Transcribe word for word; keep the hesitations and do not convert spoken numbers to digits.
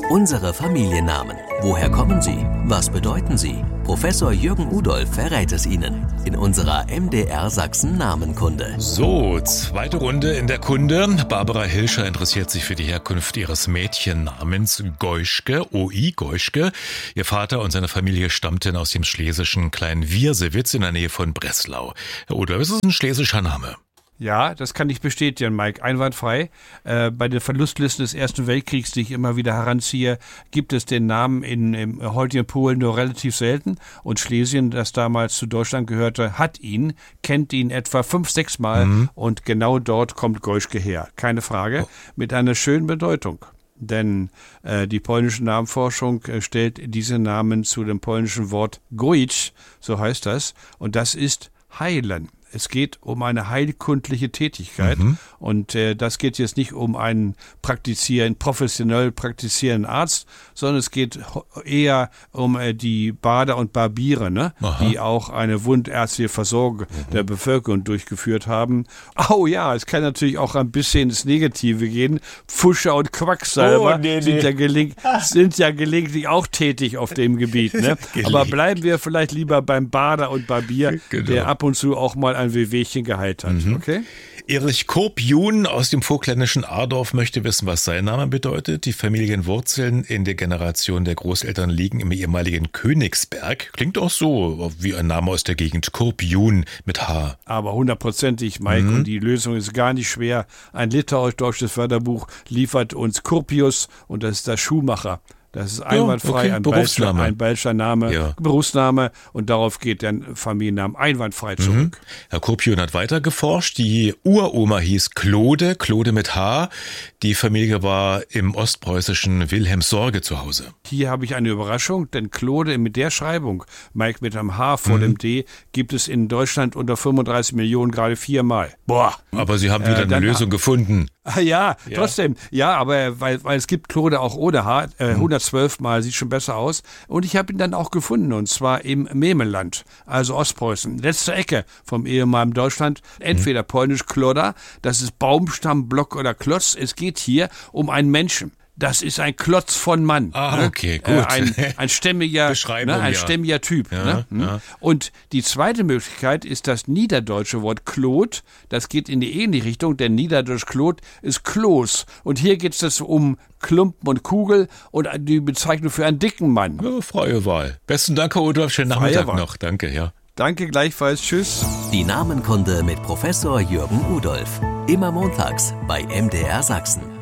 Unsere Familiennamen. Woher kommen sie? Was bedeuten sie? Professor Jürgen Udolph verrät es Ihnen in unserer M D R Sachsen Namenkunde. So, zweite Runde in der Kunde. Barbara Hilscher interessiert sich für die Herkunft ihres Mädchennamens Goischke, O I Goischke. Ihr Vater und seine Familie stammten aus dem schlesischen Klein Wirsewitz in der Nähe von Breslau. Herr Udolph, es ist ein schlesischer Name. Ja, das kann ich bestätigen, Mike, einwandfrei. Äh, bei den Verlustlisten des Ersten Weltkriegs, die ich immer wieder heranziehe, gibt es den Namen in, im heutigen Polen nur relativ selten. Und Schlesien, das damals zu Deutschland gehörte, hat ihn, kennt ihn etwa fünf, sechs Mal. Mhm. Und genau dort kommt Goischke her. Keine Frage. Oh. Mit einer schönen Bedeutung. Denn äh, die polnische Namenforschung äh, stellt diese Namen zu dem polnischen Wort Goic, so heißt das. Und das ist heilen. Es geht um eine heilkundliche Tätigkeit mhm. und äh, das geht jetzt nicht um einen praktizierenden, professionell praktizierenden Arzt, sondern es geht eher um äh, die Bader und Barbiere, ne? Die auch eine wundärztliche Versorgung mhm. der Bevölkerung durchgeführt haben. Oh ja, es kann natürlich auch ein bisschen ins Negative gehen. Pfuscher und Quacksalber oh, nee, nee. Sind, ja gelegen, sind ja gelegentlich auch tätig auf dem Gebiet. Ne? Aber bleiben wir vielleicht lieber beim Bader und Barbier, genau. Der ab und zu auch mal ein Wehwehchen geheilt hat, mhm. okay? Erich Kurpjun aus dem vogtländischen Adorf möchte wissen, was sein Name bedeutet. Die Familienwurzeln in der Generation der Großeltern liegen im ehemaligen Königsberg. Klingt auch so wie ein Name aus der Gegend. Kurpjun mit H. Aber hundertprozentig, Mike, mhm. und die Lösung ist gar nicht schwer. Ein litauisch-deutsches Wörterbuch liefert uns Kurpius und das ist der Schuhmacher. Das ist einwandfrei, ja, okay. ein Berufsname, ein Belscher Name, ja. Berufsname und darauf geht der Familienname einwandfrei zurück. Mhm. Herr Kurpjun hat weiter geforscht. Die Uroma hieß Claude, Claude mit H. Die Familie war im ostpreußischen Wilhelmsorge zu Hause. Hier habe ich eine Überraschung, denn Claude mit der Schreibung, Mike mit einem H vor mhm. dem D, gibt es in Deutschland unter fünfunddreißig Millionen gerade viermal. Boah. Aber Sie haben wieder äh, eine Lösung gefunden. Ja, ja, trotzdem. Ja, aber weil, weil es gibt Claude auch ohne H, äh, hundertzwölf Mal, sieht schon besser aus. Und ich habe ihn dann auch gefunden, und zwar im Memelland, also Ostpreußen. Letzte Ecke vom ehemaligen Deutschland, entweder mhm. polnisch Kloda, das ist Baumstamm, Block oder Klotz. Es geht hier um einen Menschen. Das ist ein Klotz von Mann. Ah, okay, gut. Äh, ein, ein stämmiger, ne, ein ja. stämmiger Typ. Ja, ne? ja. Und die zweite Möglichkeit ist das niederdeutsche Wort Klot. Das geht in die ähnliche Richtung, denn niederdeutsch Klot ist Kloß. Und hier geht es um Klumpen und Kugel und die Bezeichnung für einen dicken Mann. Ja, freie Wahl. Besten Dank, Herr Udolph. Schönen Nachmittag noch. Danke, ja. Danke gleichfalls. Tschüss. Die Namenkunde mit Professor Jürgen Udolph. Immer montags bei M D R Sachsen.